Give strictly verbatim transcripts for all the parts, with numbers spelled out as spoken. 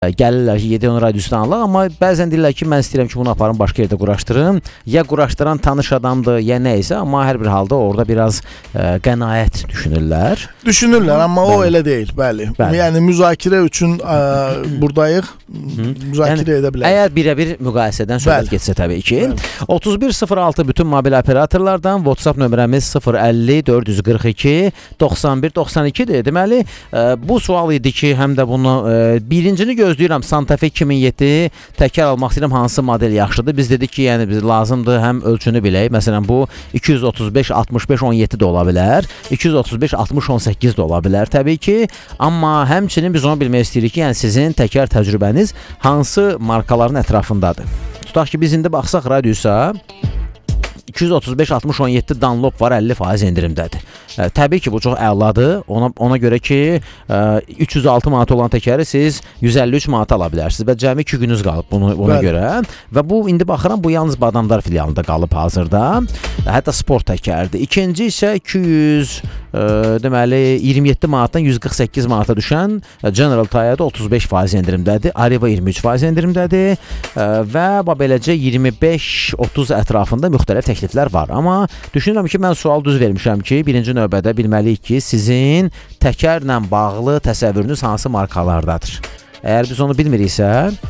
Gəlirlər ki, yedi on radiusdan alaq, amma bəzən deyirlər ki, mən istəyirəm ki, bunu aparım, başqa yerdə quraşdırım. Ya quraşdıran tanış adamdır, ya nə isə, amma hər bir halda orada biraz ə, qənaət düşünürlər. Düşünürlər, amma bəli. O elə deyil, bəli. bəli. Yəni müzakirə üçün ə, buradayıq, müzakirə yəni, edə bilərik. Əgər birə-bir müqayisədən söhbət bəli. Getsə təbii ki. Bəli. otuz bir sıfır altı bütün mobil operatorlardan, WhatsApp nömrəmiz sıfır əlli dörd yüz qırx iki doxsan bir doxsan ikidir. Deməli, ə, bu sual idi ki, həm də bunu ə, birincini gözləyirəm. Gözləyirəm Santa Fe iki min yeddi təkər almaq istəyirəm, hansı model yaxşıdır. Biz dedik ki, yəni biz lazımdır həm ölçünü bilək. Məsələn, bu iki yüz otuz beş altmış beş on yeddi də ola bilər. iki yüz otuz beş altmış on səkkiz də ola bilər təbii ki. Amma həmçinin biz onu bilmək istəyirik ki, yəni sizin təkər təcrübəniz hansı markaların ətrafındadır. Tutaq ki, biz indi baxsaq radiusa iki yüz otuz beş altmış on yeddi Dunlop var, əlli faiz endirimdədir. Ə, təbii ki, bu çox əladır. Ona ona görə ki, ə, üç yüz altı manat olan təkəri siz yüz əlli üç manata ala bilərsiniz və cəmi iki gününüz qalıb bunu ona Bəli. Görə. Və bu indi baxıram, bu yalnız Badamdar filialında qalıb hazırda. Hətta sport təkərdir. İkinci isə iki yüz ə, deməli iyirmi yeddi manatdan yüz qırx səkkiz manata düşən General Tire-də otuz beş faiz endirimdədir. Arriva iyirmi üç faiz endirimdədir ə, və beləcə iyirmi beş otuz ətrafında müxtəlif təkliflər var. Amma düşünürəm ki, mən sual düz vermişəm ki, birinci növbədə bilməliyik ki, sizin təkərlə bağlı təsəvvürünüz hansı markalardadır. Əgər biz onu bilmiriksə,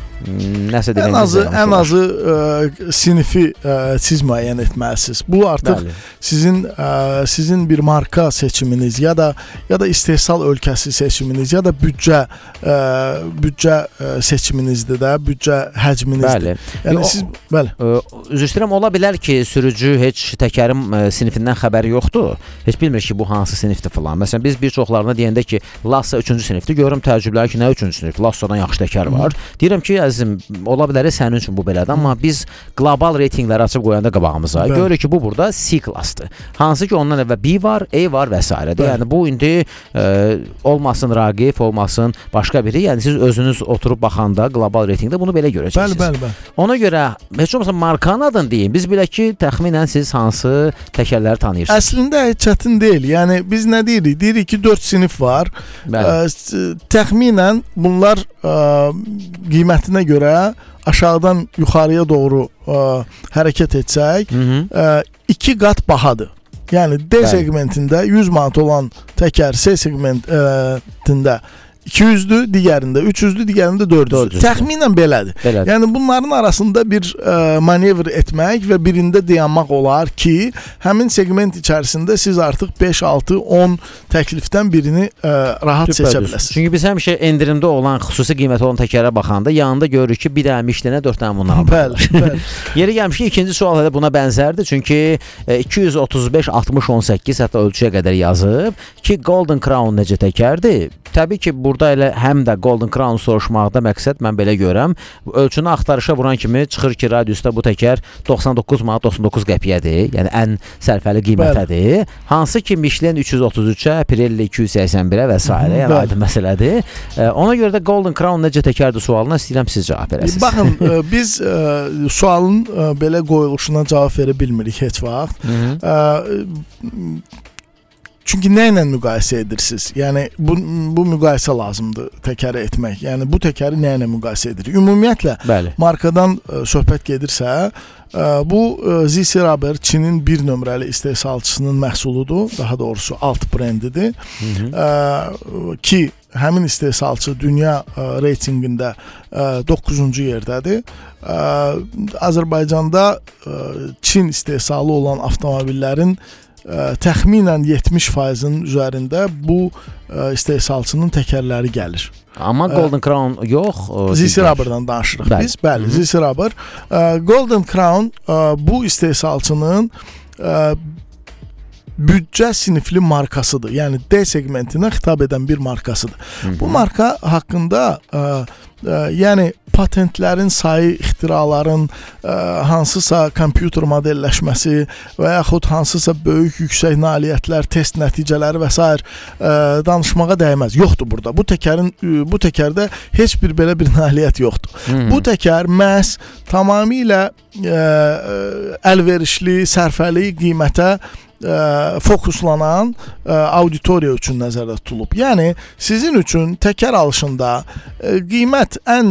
nəsə ən azı ən azı ə, sinifi ə, siz müəyyən etməlisiniz. Bu artıq Bəli. sizin ə, sizin bir marka seçiminiz ya da ya da istehsal ölkəsi seçiminiz ya da büdcə ə, büdcə ə, seçiminizdir də, büdcə həcminizdir. Bəli. Yəni o, siz bəli. Üzr istəyirəm, ola bilər ki, sürücü heç təkərin ə, sinifindən xəbəri yoxdur. Heç bilmir ki, bu hansı sinifdir falan. Məsələn, biz bir çoxlarına deyəndə ki, Lassa üçüncü sinifdir, görürəm təəccüblər ki, nə üçüncü sinif? Lassadan yaxşı təkər var. Hı. Deyirəm ki, əzizim, ola bilər sənin üçün bu belədir, amma biz qlobal reytinqləri açıb qoyanda qabağımıza Bəli. Görürük ki, bu burada C klassdır. Hansı ki, ondan əvvəl B var, A var və s. Yəni bu indi ə, olmasın Raqif, olmasın başqa biri. Yəni siz özünüz oturub baxanda qlobal reytinqdə bunu belə görəcəksiniz. Bəli, bəli, bəli. Ona görə heç olmasa markanın adını deyin. Biz bilək ki, təxminən siz hansı təkərləri tanıyırsınız. Əslində çətin deyil. Yəni biz nə deyirik? Deyirik ki, dörd sinif var. Ə, təxminən bunlar ə, qiymətinə görə aşağıdan yuxarıya doğru ə, hərəkət etsək, ə, iki qat bahadır. Yəni D Bəli. Segmentində yüz manat olan təkər C segmentində iki yüzdür, digərində üç yüzdür, digərində dörd yüzdür. Təxminən belədir. belədir. Yəni bunların arasında bir ə, manevr etmək və birində dayanmaq olar ki, həmin segment içərisində siz artıq beş, altı, on təklifdən birini ə, rahat Süper seçə biləsiniz. Çünki biz həmişə endirimdə olan, xüsusi qiymət olan təkərə baxanda yanında görürük ki, bir dənə Michelin-ə dörd dənə bundan Bəli, bəli. Yeri gəlmiş ki, ikinci sual da buna bənzərdir. Çünki iki yüz otuz beş altmış on səkkiz hətta ölçüyə qədər yazıb ki, Golden Crown necə təkərdir? Təbii ki, burada elə həm də Golden Crown soruşmaqda məqsəd mən belə görəm. Ölçünü axtarışa vuran kimi çıxır ki, radiusda bu təkər doxsan doqquz manat doxsan doqquz qəpiyyədir. Yəni ən sərfəli qiymətədir. Hansı ki, Michelin üç yüz otuz üçə, Pirelli iki yüz səksən birə və s. Yəni aydın məsələdir. Ona görə də Golden Crown necə təkərdir sualına istəyirəm siz cavab verəsiniz. Baxın, biz ə, sualın ə, belə qoyuluşuna cavab verə bilmirik heç vaxt. Ə, Çünki nə ilə müqayisə edirsiniz? Yəni bu bu müqayisə lazımdır təkəri etmək. Yəni bu təkəri nə ilə müqayisə edirik? Ümumiyyətlə Bəli. Markadan ə, söhbət gedirsə, ə, bu ə, Z C Rubber Çinin bir nömrəli istehsalçısının məhsuludur, daha doğrusu alt brendidir. Hı -hı. Ə, ki həmin istehsalçı dünya ə, reytinqində ə, doqquzuncu yerdədir. Ə, Azərbaycanda ə, Çin istehsalı olan avtomobillərin Ə, təxminən yetmiş faizin üzərində bu ə, istehsalçının təkərləri gəlir. Amma Golden ə, Crown yox. Z C Rubber'dan danışırıq bəli. Biz. Bəli, Z C Rubber. Ə, Golden Crown ə, bu istehsalçının ə, büdcə sinifli markasıdır. Yəni D segmentinə xitab edən bir markasıdır. Hı -hı. Bu marka haqqında ə, ə, yəni patentlərin sayı, ixtiraların ə, hansısa kompüter modelləşməsi və yaxud hansısa böyük yüksək nailiyyətlər, test nəticələri və s. ə, danışmağa dəyməz. Yoxdur burada. Bu təkərin bu təkərdə heç bir belə bir nailiyyət yoxdur. Hmm. Bu təkər məhz tamamilə ə, əlverişli, sərfəli qiymətə ə, fokuslanan ə, auditoriya üçün nəzərdə tutulub. Yəni sizin üçün təkər alışında ə, qiymət ən